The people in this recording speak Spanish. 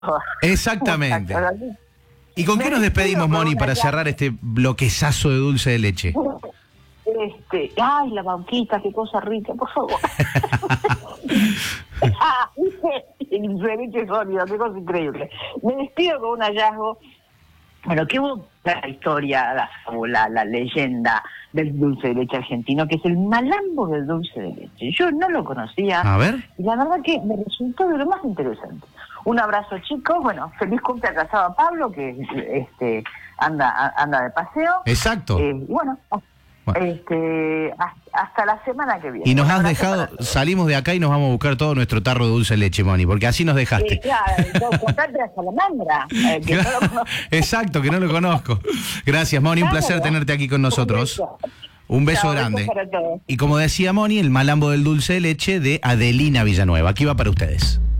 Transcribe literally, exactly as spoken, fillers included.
Exactamente. ¿Y con qué nos despedimos, Moni, para cerrar este bloquezazo de dulce de leche? Este, ay, la banquita, qué cosa rica, por favor. Ah, el dulce de leche sólido, qué cosa increíble. Me despido con un hallazgo. Bueno, qué hubo la historia, la fábula, la leyenda del dulce de leche argentino, que es el malambo del dulce de leche. Yo no lo conocía. A ver. Y la verdad que me resultó de lo más interesante. Un abrazo, chicos. Bueno, feliz cumpleaños a Pablo, que este anda anda de paseo. Exacto. Eh, y bueno, bueno, este hasta la semana que viene. Y nos has dejado, salimos de acá y nos vamos a buscar todo nuestro tarro de dulce de leche, Moni, porque así nos dejaste. Sí, claro, contarte la salamandra. Eh, que claro, no lo exacto, que no lo conozco. Gracias, Moni, un placer tenerte aquí con nosotros. Un beso, un beso Chao, grande. Beso para todos. Y como decía Moni, el malambo del dulce de leche de Adelina Villanueva. Aquí va para ustedes.